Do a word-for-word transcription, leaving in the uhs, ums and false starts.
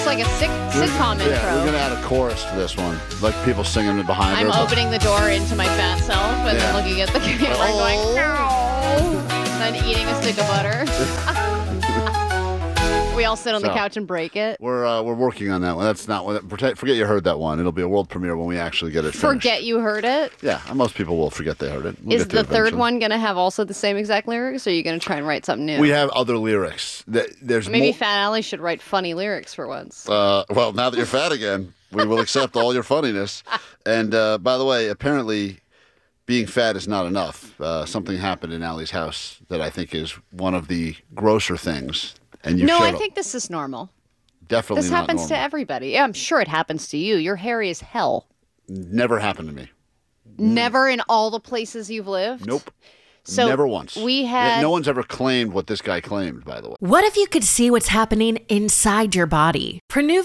like a sick, sitcom yeah, intro. we're going to add a chorus to this one. Like people singing it behind I'm her. opening the door into my fat self and Yeah. then looking at the camera Oh. going, no. Then eating a stick of butter. We all sit on the So, couch and break it. We're uh, we're working on that one. That's not one. Forget forget you heard that one. It'll be a world premiere when we actually get it finished. Forget you heard it? Yeah, most people will forget they heard it. We'll Is get to the it third eventually. one going to have also the same exact lyrics, or are you going to try and write something new? We have other lyrics. Th- There's Maybe more. Fat Alley should write funny lyrics for once. Uh, well, now that you're fat again, we will accept all your funniness. And uh, by the way, apparently, being fat is not enough. Uh, something happened in Allie's house that I think is one of the grosser things. And you No, I showed- think this is normal. definitely This not happens normal. to everybody. Yeah, I'm sure it happens to you. You're hairy as hell. Never happened to me. Never in all the places you've lived? Nope. So Never once. We had... No one's ever claimed what this guy claimed, by the way. What if you could see what's happening inside your body? Prenuv